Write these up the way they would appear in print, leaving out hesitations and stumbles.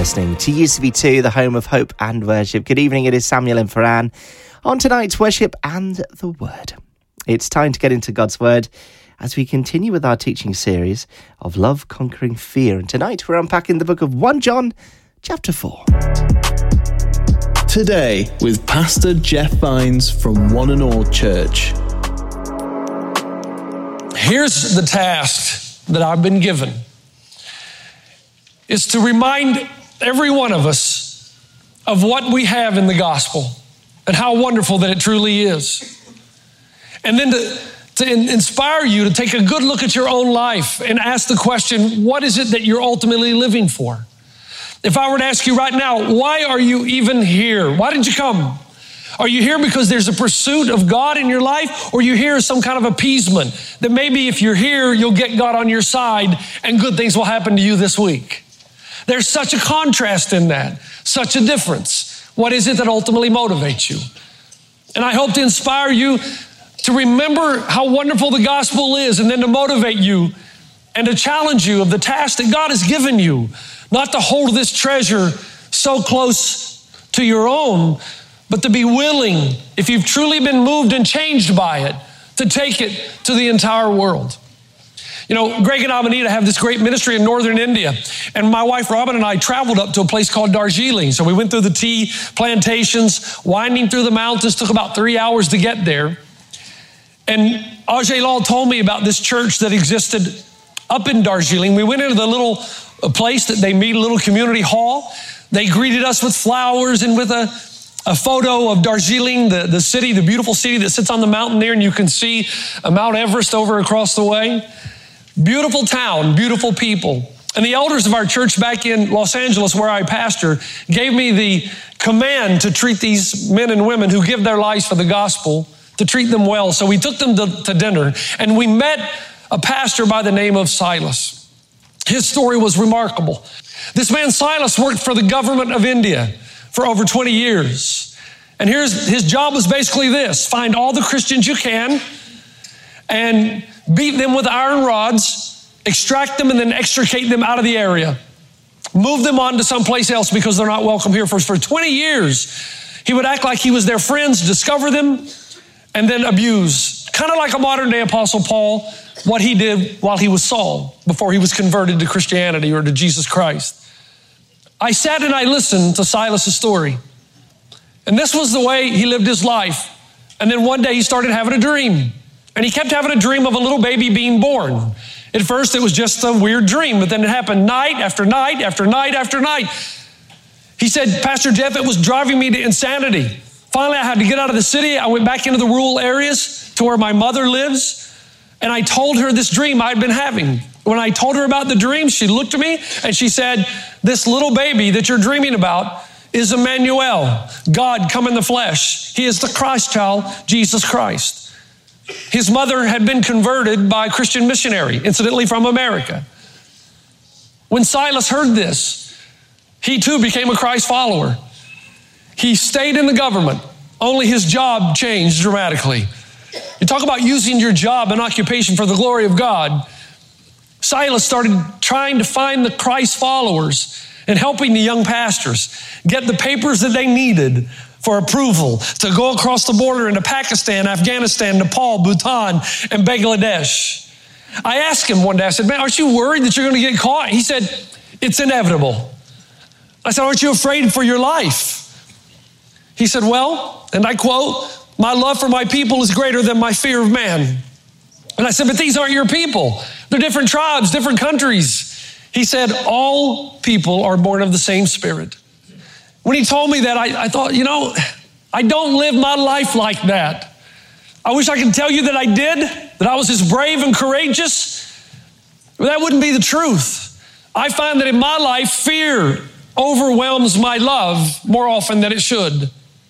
listening to UCB2, the home of hope and worship. Good evening, it is Samuel in for Anne on tonight's Worship and the Word. It's time to get into God's Word as we continue with our teaching series of Love Conquering Fear. And tonight we're unpacking the book of 1 John chapter 4. Today with Pastor Jeff Vines from One and All Church. Here's the task that I've been given. Is to remind every one of us of what we have in the gospel and how wonderful that it truly is. And then to inspire you to take a good look at your own life and ask the question, what is it that you're ultimately living for? If I were to ask you right now, why are you even here? Why did you come? Are you here because there's a pursuit of God in your life, or are you here as some kind of appeasement that maybe if you're here, you'll get God on your side and good things will happen to you this week? There's such a contrast in that, such a difference. What is it that ultimately motivates you? And I hope to inspire you to remember how wonderful the gospel is, and then to motivate you and to challenge you of the task that God has given you, not to hold this treasure so close to your own, but to be willing, if you've truly been moved and changed by it, to take it to the entire world. You know, Greg and Amanita have this great ministry in northern India. And my wife, Robin, and I traveled up to a place called Darjeeling. So we went through the tea plantations, winding through the mountains, took about 3 hours to get there. And Ajay Lal told me about this church that existed up in Darjeeling. We went into the little place that they meet, a little community hall. They greeted us with flowers and with a photo of Darjeeling, the city, the beautiful city that sits on the mountain there, and you can see Mount Everest over across the way. Beautiful town, beautiful people. And the elders of our church back in Los Angeles, where I pastor, gave me the command to treat these men and women who give their lives for the gospel, to treat them well. So we took them to dinner, and we met a pastor by the name of Silas. His story was remarkable. This man, Silas, worked for the government of India for over 20 years. And his job was basically this: find all the Christians you can and beat them with iron rods, extract them, and then extricate them out of the area. Move them on to someplace else because they're not welcome here. For 20 years, he would act like he was their friends, discover them, and then abuse. Kind of like a modern day Apostle Paul, what he did while he was Saul, before he was converted to Christianity or to Jesus Christ. I sat and I listened to Silas's story. And this was the way he lived his life. And then one day he started having a dream. And he kept having a dream of a little baby being born. At first, it was just a weird dream, but then it happened night after night after night after night. He said, Pastor Jeff, it was driving me to insanity. Finally, I had to get out of the city. I went back into the rural areas to where my mother lives, and I told her this dream I'd been having. When I told her about the dream, she looked at me and she said, this little baby that you're dreaming about is Emmanuel, God come in the flesh. He is the Christ child, Jesus Christ. His mother had been converted by a Christian missionary, incidentally from America. When Silas heard this, he too became a Christ follower. He stayed in the government, only his job changed dramatically. You talk about using your job and occupation for the glory of God. Silas started trying to find the Christ followers and helping the young pastors get the papers that they needed for approval to go across the border into Pakistan, Afghanistan, Nepal, Bhutan, and Bangladesh. I asked him one day, I said, man, aren't you worried that you're going to get caught? He said, it's inevitable. I said, aren't you afraid for your life? He said, well, and I quote, my love for my people is greater than my fear of man. And I said, but these aren't your people. They're different tribes, different countries. He said, all people are born of the same spirit. When he told me that, I thought, you know, I don't live my life like that. I wish I could tell you that I did, that I was as brave and courageous, but that wouldn't be the truth. I find that in my life, fear overwhelms my love more often than it should.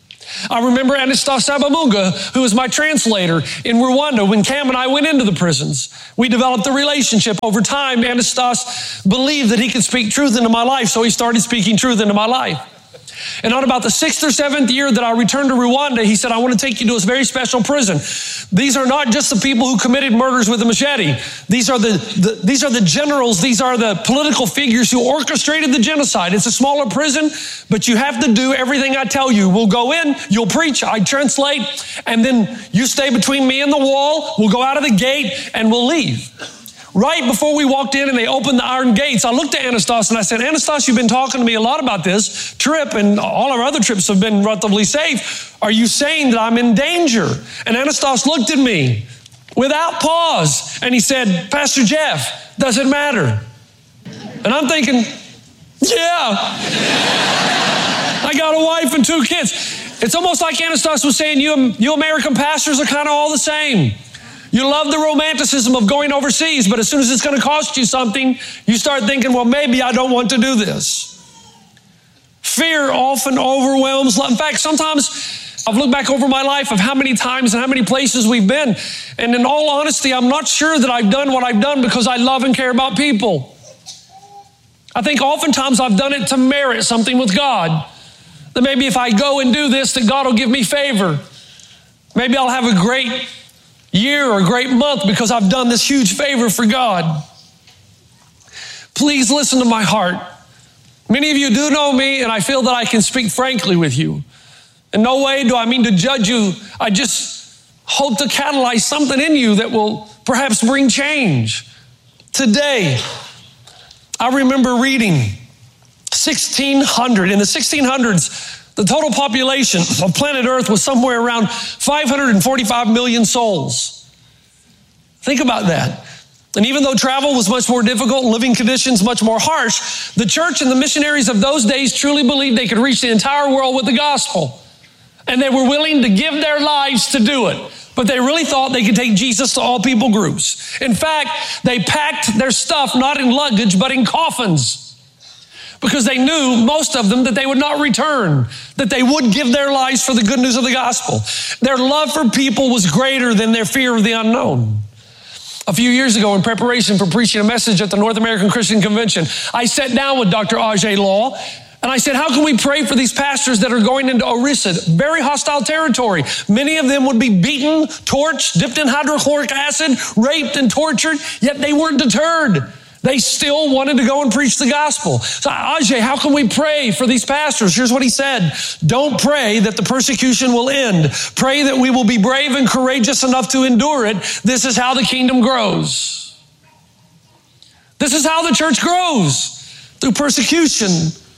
I remember Anastas Sabamunga, who was my translator in Rwanda, when Cam and I went into the prisons. We developed a relationship. Over time, Anastas believed that he could speak truth into my life, so he started speaking truth into my life. And on about the 6th or 7th year that I returned to Rwanda, he said, I want to take you to a very special prison. These are not just the people who committed murders with a machete. These are the generals. These are the political figures who orchestrated the genocide. It's a smaller prison, but you have to do everything I tell you. We'll go in, you'll preach, I translate, and then you stay between me and the wall. We'll go out of the gate and we'll leave. Right before we walked in and they opened the iron gates, I looked at Anastas and I said, Anastas, you've been talking to me a lot about this trip, and all our other trips have been relatively safe. Are you saying that I'm in danger? And Anastas looked at me without pause and he said, Pastor Jeff, does it matter? And I'm thinking, yeah. I got a wife and 2 kids. It's almost like Anastas was saying, you American pastors are kind of all the same. You love the romanticism of going overseas, but as soon as it's going to cost you something, you start thinking, well, maybe I don't want to do this. Fear often overwhelms. In fact, sometimes I've looked back over my life of how many times and how many places we've been. And in all honesty, I'm not sure that I've done what I've done because I love and care about people. I think oftentimes I've done it to merit something with God. That maybe if I go and do this, that God will give me favor. Maybe I'll have a great year or a great month because I've done this huge favor for God. Please listen to my heart. Many of you do know me, and I feel that I can speak frankly with you. In no way do I mean to judge you. I just hope to catalyze something in you that will perhaps bring change. Today, I remember reading 1600. In the 1600s, the total population of planet Earth was somewhere around 545 million souls. Think about that. And even though travel was much more difficult, living conditions much more harsh, the church and the missionaries of those days truly believed they could reach the entire world with the gospel. And they were willing to give their lives to do it. But they really thought they could take Jesus to all people groups. In fact, they packed their stuff not in luggage, but in coffins. Because they knew, most of them, that they would not return, that they would give their lives for the good news of the gospel. Their love for people was greater than their fear of the unknown. A few years ago, in preparation for preaching a message at the North American Christian Convention, I sat down with Dr. Ajay Law, and I said, how can we pray for these pastors that are going into Orissa, very hostile territory? Many of them would be beaten, torched, dipped in hydrochloric acid, raped and tortured, yet they weren't deterred. They still wanted to go and preach the gospel. So, Ajay, how can we pray for these pastors? Here's what he said. Don't pray that the persecution will end. Pray that we will be brave and courageous enough to endure it. This is how the kingdom grows. This is how the church grows, through persecution.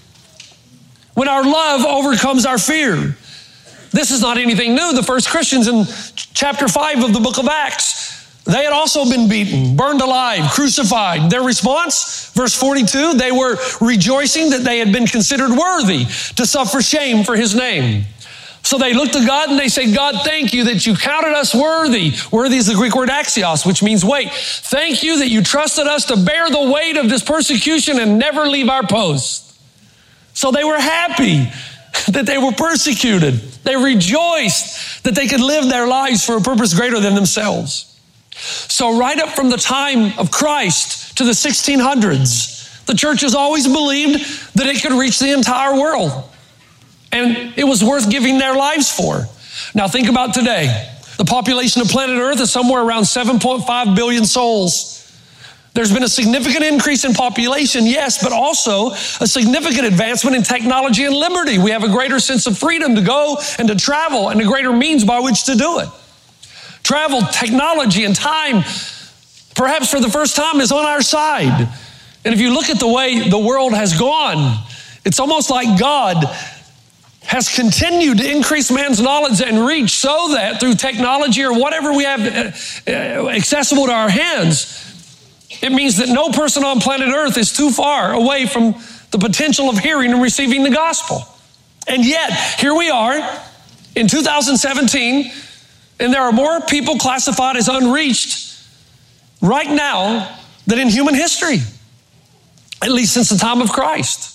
When our love overcomes our fear. This is not anything new. The first Christians in chapter 5 of the book of Acts, they had also been beaten, burned alive, crucified. Their response, verse 42, they were rejoicing that they had been considered worthy to suffer shame for his name. So they looked to God and they said, God, thank you that you counted us worthy. Worthy is the Greek word axios, which means weight. Thank you that you trusted us to bear the weight of this persecution and never leave our post. So they were happy that they were persecuted. They rejoiced that they could live their lives for a purpose greater than themselves. So right up from the time of Christ to the 1600s, the church has always believed that it could reach the entire world. And it was worth giving their lives for. Now think about today. The population of planet Earth is somewhere around 7.5 billion souls. There's been a significant increase in population, yes, but also a significant advancement in technology and liberty. We have a greater sense of freedom to go and to travel and a greater means by which to do it. Travel, technology, and time, perhaps for the first time, is on our side. And if you look at the way the world has gone, it's almost like God has continued to increase man's knowledge and reach so that through technology or whatever we have accessible to our hands, it means that no person on planet Earth is too far away from the potential of hearing and receiving the gospel. And yet, here we are in 2017, and there are more people classified as unreached right now than in human history, at least since the time of Christ.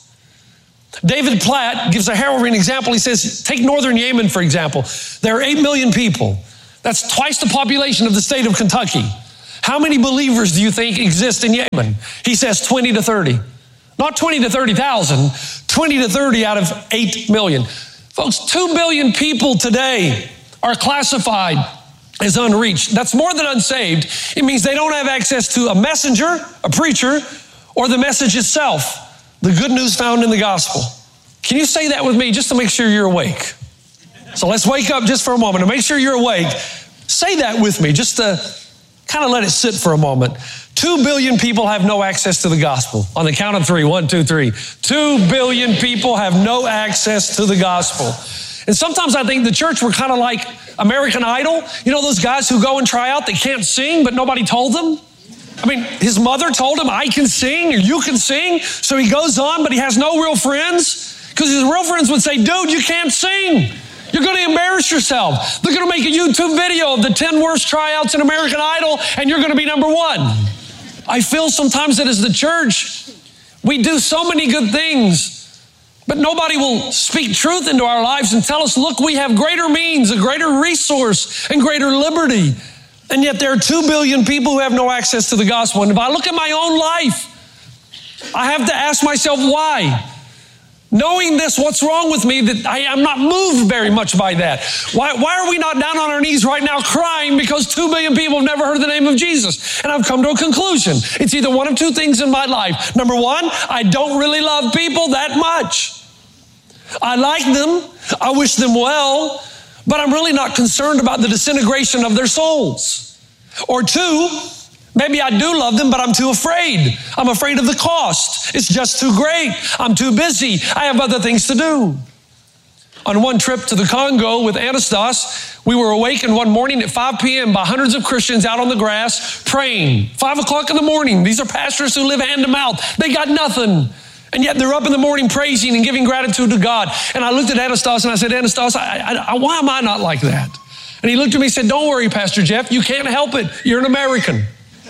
David Platt gives a harrowing example. He says, take northern Yemen, for example. There are 8 million people. That's twice the population of the state of Kentucky. How many believers do you think exist in Yemen? He says 20 to 30. Not 20 to 30,000, 20 to 30 out of 8 million. Folks, 2 billion people today are classified as unreached. That's more than unsaved. It means they don't have access to a messenger, a preacher, or the message itself, the good news found in the gospel. Can you say that with me just to make sure you're awake? So let's wake up just for a moment to make sure you're awake. Say that with me just to kind of let it sit for a moment. 2 billion people have no access to the gospel. On the count of 3, 1, 2, 3. 2 billion people have no access to the gospel. And sometimes I think the church, we're kind of like American Idol. You know those guys who go and try out, they can't sing, but nobody told them? I mean, his mother told him, I can sing, or you can sing. So he goes on, but he has no real friends, because his real friends would say, dude, you can't sing. You're going to embarrass yourself. They're going to make a YouTube video of the 10 worst tryouts in American Idol, and you're going to be number 1. I feel sometimes that as the church, we do so many good things, but nobody will speak truth into our lives and tell us, look, we have greater means, a greater resource, and greater liberty. And yet there are 2 billion people who have no access to the gospel. And if I look at my own life, I have to ask myself why. Knowing this, what's wrong with me that I am not moved very much by that? Why are we not down on our knees right now crying because 2 billion people have never heard the name of Jesus? And I've come to a conclusion. It's either one of two things in my life. Number one, I don't really love people that much. I like them. I wish them well. But I'm really not concerned about the disintegration of their souls. Or two, maybe I do love them, but I'm too afraid. I'm afraid of the cost. It's just too great. I'm too busy. I have other things to do. On one trip to the Congo with Anastas, we were awakened one morning at 5 p.m. by hundreds of Christians out on the grass praying. 5 o'clock in the morning. These are pastors who live hand to mouth. They got nothing. And yet they're up in the morning praising and giving gratitude to God. And I looked at Anastas and I said, Anastas, why am I not like that? And he looked at me and said, don't worry, Pastor Jeff, you can't help it. You're an American.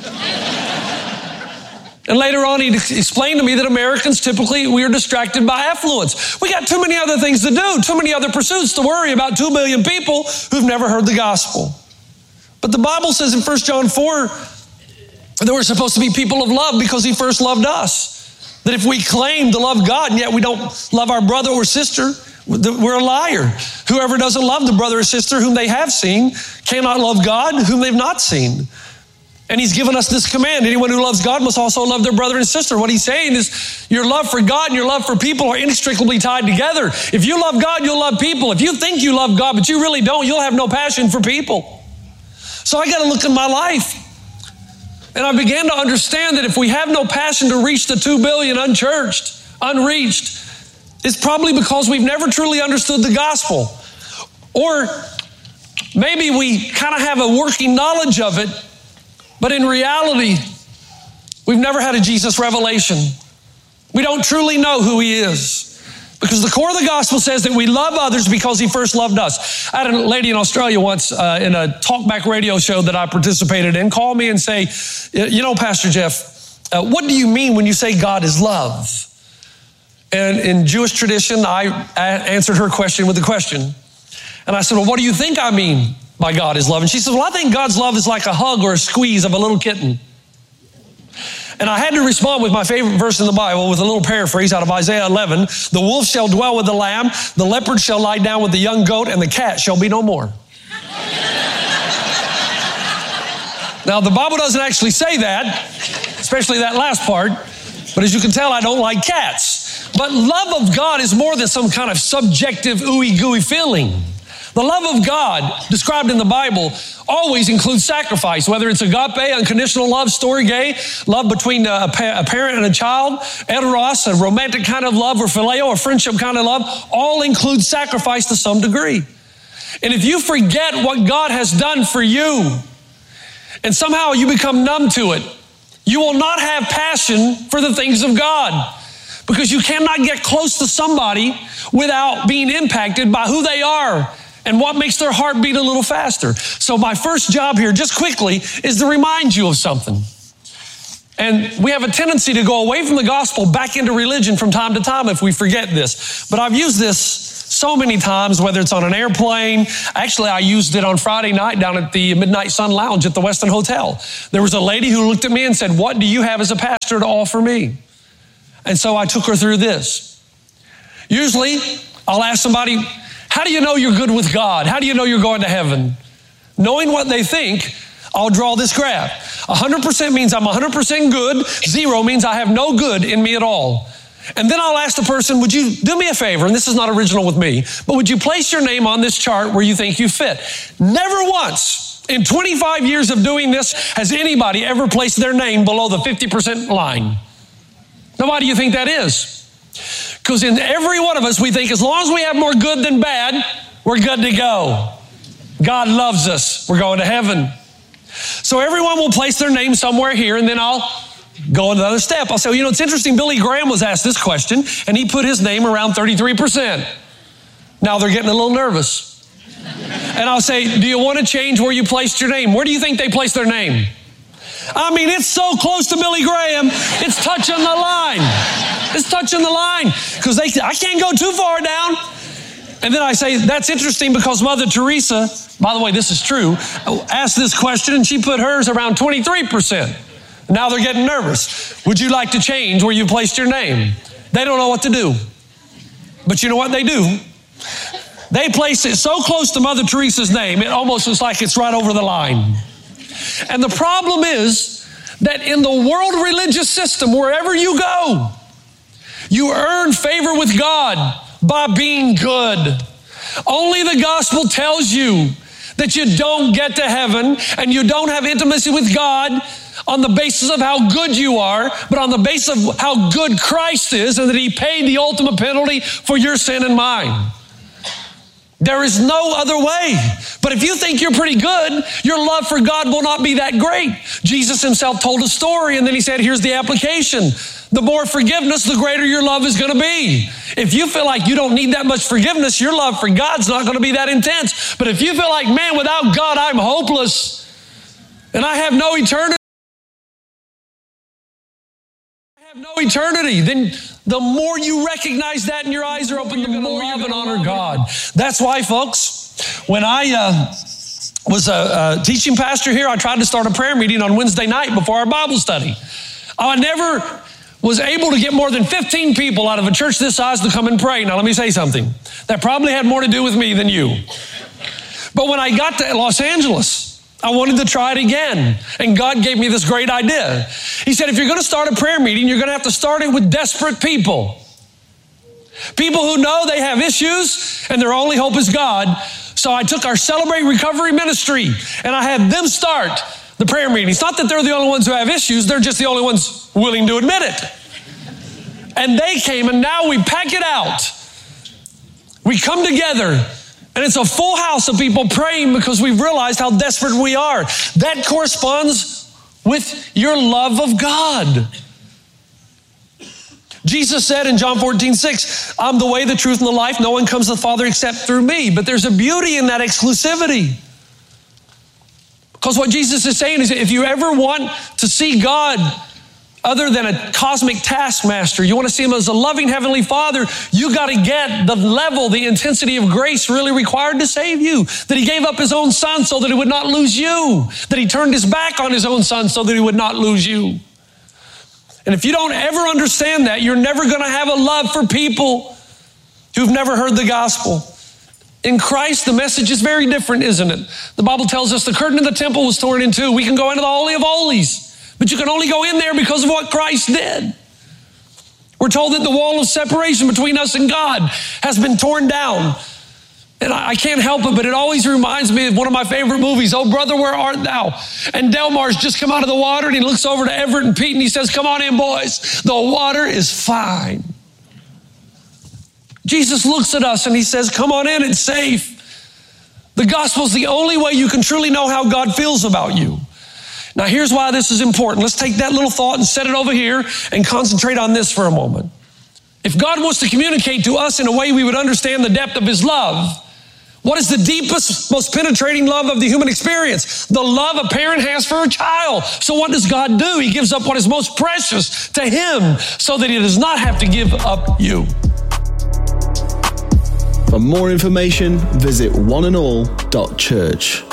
And later on, he explained to me that Americans typically, we are distracted by affluence. We got too many other things to do, too many other pursuits to worry about 2 billion people who've never heard the gospel. But the Bible says in 1 John 4 that we're supposed to be people of love because he first loved us. That if we claim to love God and yet we don't love our brother or sister, we're a liar. Whoever doesn't love the brother or sister whom they have seen cannot love God whom they've not seen. And he's given us this command. Anyone who loves God must also love their brother and sister. What he's saying is your love for God and your love for people are inextricably tied together. If you love God, you'll love people. If you think you love God, but you really don't, you'll have no passion for people. So I got to look at my life. And I began to understand that if we have no passion to reach the 2 billion unchurched, unreached, it's probably because we've never truly understood the gospel. Or maybe we kind of have a working knowledge of it, but in reality, we've never had a Jesus revelation. We don't truly know who he is. Because the core of the gospel says that we love others because he first loved us. I had a lady in Australia once in a talkback radio show that I participated in call me and say, you know, Pastor Jeff, what do you mean when you say God is love? And in Jewish tradition, I answered her question with a question. And I said, well, what do you think I mean by God is love? And she said, well, I think God's love is like a hug or a squeeze of a little kitten. And I had to respond with my favorite verse in the Bible with a little paraphrase out of Isaiah 11. The wolf shall dwell with the lamb, the leopard shall lie down with the young goat, and the cat shall be no more. Now, the Bible doesn't actually say that, especially that last part. But as you can tell, I don't like cats. But love of God is more than some kind of subjective ooey gooey feeling. The love of God described in the Bible always includes sacrifice, whether it's agape, unconditional love, storge, love between a parent and a child, eros, a romantic kind of love, or phileo, a friendship kind of love, all include sacrifice to some degree. And if you forget what God has done for you, and somehow you become numb to it, you will not have passion for the things of God. Because you cannot get close to somebody without being impacted by who they are and what makes their heart beat a little faster. So my first job here, just quickly, is to remind you of something. And we have a tendency to go away from the gospel back into religion from time to time if we forget this. But I've used this so many times, whether it's on an airplane. Actually, I used it on Friday night down at the Midnight Sun Lounge at the Westin Hotel. There was a lady who looked at me and said, what do you have as a pastor to offer me? And so I took her through this. Usually, I'll ask somebody, how do you know you're good with God? How do you know you're going to heaven? Knowing what they think, I'll draw this graph. 100% means I'm 100% good. 0 means I have no good in me at all. And then I'll ask the person, would you do me a favor? And this is not original with me, but would you place your name on this chart where you think you fit? Never once in 25 years of doing this has anybody ever placed their name below the 50% line. Now, why do you think that is? Because in every one of us, we think as long as we have more good than bad, we're good to go. God loves us. We're going to heaven. So everyone will place their name somewhere here, and then I'll go another step. I'll say, well, it's interesting. Billy Graham was asked this question, and he put his name around 33%. Now they're getting a little nervous. And I'll say, do you want to change where you placed your name? Where do you think they placed their name? I mean, it's so close to Billy Graham, it's touching the line. It's touching the line. Because I can't go too far down. And then I say, that's interesting because Mother Teresa, by the way, this is true, asked this question and she put hers around 23%. Now they're getting nervous. Would you like to change where you placed your name? They don't know what to do. But you know what they do? They place it so close to Mother Teresa's name, it almost looks like it's right over the line. And the problem is that in the world religious system, wherever you go, you earn favor with God by being good. Only the gospel tells you that you don't get to heaven and you don't have intimacy with God on the basis of how good you are, but on the basis of how good Christ is and that He paid the ultimate penalty for your sin and mine. There is no other way. But if you think you're pretty good, your love for God will not be that great. Jesus Himself told a story and then He said, here's the application. The more forgiveness, the greater your love is going to be. If you feel like you don't need that much forgiveness, your love for God's not going to be that intense. But if you feel like, man, without God, I'm hopeless and I have no eternity, then the more you recognize that and your eyes are open, the more you can honor God. That's why, folks, when I was a teaching pastor here, I tried to start a prayer meeting on Wednesday night before our Bible study. I never was able to get more than 15 people out of a church this size to come and pray. Now, let me say something. That probably had more to do with me than you. But when I got to Los Angeles, I wanted to try it again. And God gave me this great idea. He said, if you're going to start a prayer meeting, you're going to have to start it with desperate people. People who know they have issues and their only hope is God. So I took our Celebrate Recovery ministry and I had them start the prayer meeting. It's not that they're the only ones who have issues. They're just the only ones willing to admit it. And they came and now we pack it out. We come together. And it's a full house of people praying because we've realized how desperate we are. That corresponds with your love of God. Jesus said in John 14:6, I'm the way, the truth, and the life. No one comes to the Father except through me. But there's a beauty in that exclusivity. Because what Jesus is saying is if you ever want to see God other than a cosmic taskmaster, you want to see Him as a loving Heavenly Father, you got to get the level, the intensity of grace really required to save you. That He gave up His own Son so that He would not lose you. That He turned His back on His own Son so that He would not lose you. And if you don't ever understand that, you're never going to have a love for people who've never heard the gospel. In Christ, the message is very different, isn't it? The Bible tells us the curtain of the temple was torn in two. We can go into the Holy of Holies. But you can only go in there because of what Christ did. We're told that the wall of separation between us and God has been torn down. And I can't help it, but it always reminds me of one of my favorite movies, Oh Brother, Where Art Thou? And Delmar's just come out of the water and he looks over to Everett and Pete and he says, come on in, boys. The water is fine. Jesus looks at us and He says, come on in, it's safe. The gospel is the only way you can truly know how God feels about you. Now, here's why this is important. Let's take that little thought and set it over here and concentrate on this for a moment. If God wants to communicate to us in a way we would understand the depth of His love, what is the deepest, most penetrating love of the human experience? The love a parent has for a child. So what does God do? He gives up what is most precious to Him so that He does not have to give up you. For more information, visit oneandall.church.